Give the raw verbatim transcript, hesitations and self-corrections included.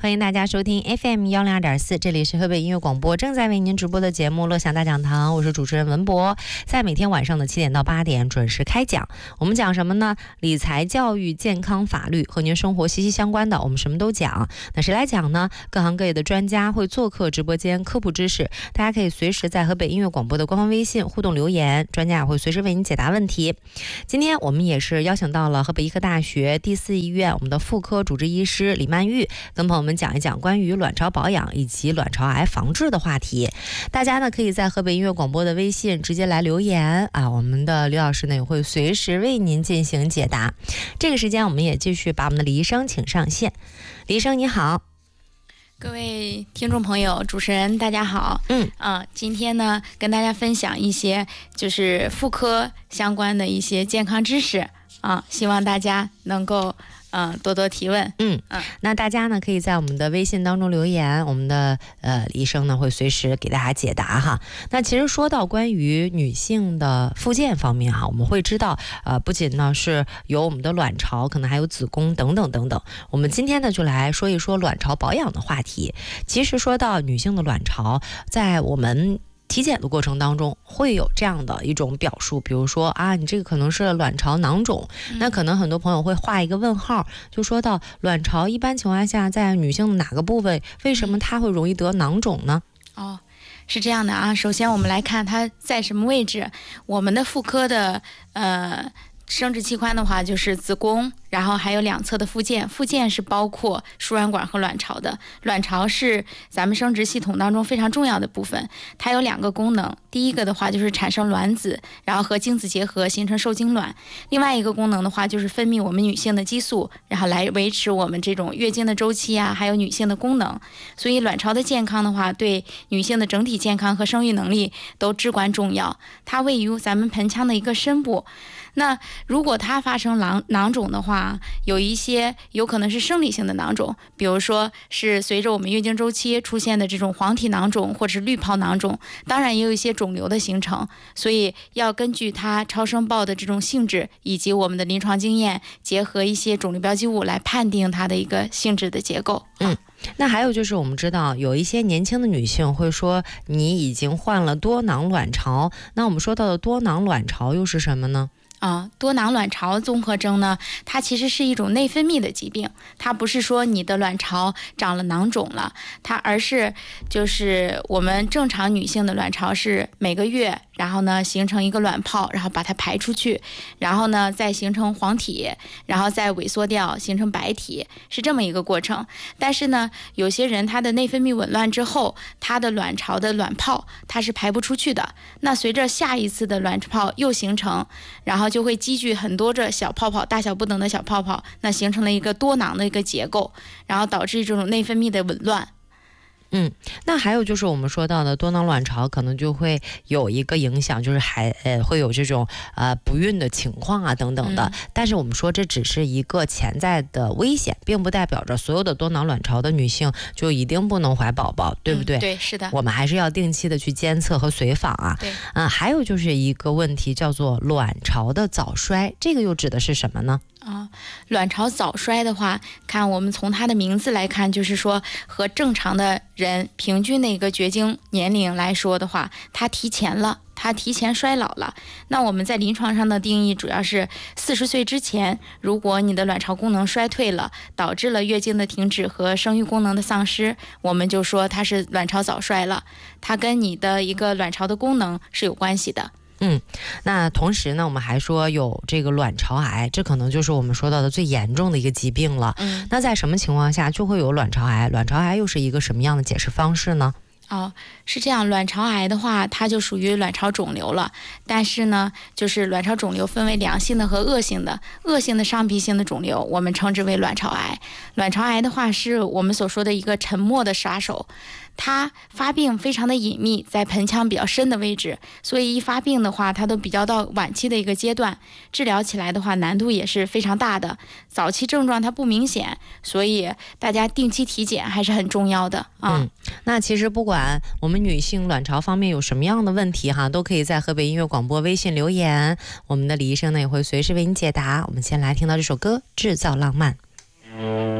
欢迎大家收听 F M 幺零二点四，这里是河北音乐广播正在为您直播的节目《乐享大讲堂》，我是主持人文博，在每天晚上的七点到八点准时开讲。我们讲什么呢？理财、教育、健康、法律，和您生活息息相关的，我们什么都讲。那谁来讲呢？各行各业的专家会做客直播间科普知识，大家可以随时在河北音乐广播的官方微信互动留言，专家也会随时为您解答问题。今天我们也是邀请到了河北医科大学第四医院我们的妇科主治医师李曼玉，跟朋友们讲一讲关于卵巢保养以及卵巢癌防治的话题。大家呢可以在河北音乐广播的微信直接来留言啊，我们的李老师呢也会随时为您进行解答。这个时间我们也继续把我们的李医生请上线。李医生你好。 各位听众朋友，主持人大家好。 嗯啊、呃，今天呢跟大家分享一些就是妇科相关的一些健康知识啊，希望大家能够嗯、呃，多多提问。 嗯嗯，那大家呢可以在我们的微信当中留言，我们的呃医生呢会随时给大家解答哈。那其实说到关于女性的复健方面哈，我们会知道呃不仅呢是有我们的卵巢，可能还有子宫等等等等。我们今天呢就来说一说卵巢保养的话题。其实说到女性的卵巢，在我们体检的过程当中会有这样的一种表述，比如说啊，你这个可能是卵巢囊肿、嗯、那可能很多朋友会画一个问号，就说到卵巢一般情况下在女性的哪个部位，为什么它会容易得囊肿呢？ 哦，是这样的啊，首先我们来看它在什么位置。我们的妇科的呃生殖器官的话就是子宫，然后还有两侧的附件，附件是包括输卵管和卵巢的。卵巢是咱们生殖系统当中非常重要的部分，它有两个功能，第一个的话就是产生卵子，然后和精子结合形成受精卵，另外一个功能的话就是分泌我们女性的激素，然后来维持我们这种月经的周期啊，还有女性的功能。所以卵巢的健康的话，对女性的整体健康和生育能力都至关重要。它位于咱们盆腔的一个深部。那如果它发生囊囊肿的话，有一些有可能是生理性的囊肿，比如说是随着我们月经周期出现的这种黄体囊肿或者是滤泡囊肿，当然也有一些肿瘤的形成，所以要根据它超声报的这种性质以及我们的临床经验，结合一些肿瘤标记物来判定它的一个性质的结构。 嗯，那还有就是我们知道有一些年轻的女性会说你已经患了多囊卵巢，那我们说到的多囊卵巢又是什么呢？ 啊，多囊卵巢综合征呢，它其实是一种内分泌的疾病，它不是说你的卵巢长了囊肿了，它而是就是我们正常女性的卵巢是每个月，然后呢形成一个卵泡，然后把它排出去，然后呢再形成黄体，然后再萎缩掉形成白体，是这么一个过程。但是呢，有些人他的内分泌紊乱之后，他的卵巢的卵泡它是排不出去的，那随着下一次的卵泡又形成，然后就会积聚很多这小泡泡，大小不等的小泡泡，那形成了一个多囊的一个结构，然后导致这种内分泌的紊乱。 嗯，那还有就是我们说到的多囊卵巢可能就会有一个影响，就是还呃会有这种呃不孕的情况啊等等的、嗯、但是我们说这只是一个潜在的危险，并不代表着所有的多囊卵巢的女性就一定不能怀宝宝，对不对？ 嗯、对，是的， 我们还是要定期的去监测和随访啊。 对， 嗯，还有就是一个问题叫做卵巢的早衰，这个又指的是什么呢？ 啊，卵巢早衰的话，看我们从它的名字来看，就是说和正常的人平均的一个绝经年龄来说的话，它提前了，它提前衰老了。那我们在临床上的定义主要是四十岁之前，如果你的卵巢功能衰退了，导致了月经的停止和生育功能的丧失，我们就说它是卵巢早衰了，它跟你的一个卵巢的功能是有关系的。 嗯，那同时呢，我们还说有这个卵巢癌，这可能就是我们说到的最严重的一个疾病了。 嗯， 那在什么情况下就会有卵巢癌？卵巢癌又是一个什么样的解释方式呢？ 哦，是这样，卵巢癌的话，它就属于卵巢肿瘤了。但是呢，就是卵巢肿瘤分为良性的和恶性的。恶性的上皮性的肿瘤，我们称之为卵巢癌。卵巢癌的话，是我们所说的一个沉默的杀手。它发病非常的隐秘，在盆腔比较深的位置，所以一发病的话，它都比较到晚期的一个阶段，治疗起来的话难度也是非常大的。早期症状它不明显，所以大家定期体检还是很重要的啊。 嗯，那其实不管我们女性卵巢方面有什么样的问题哈，都可以在河北音乐广播微信留言，我们的李医生呢也会随时为您解答。我们先来听到这首歌《制造浪漫》。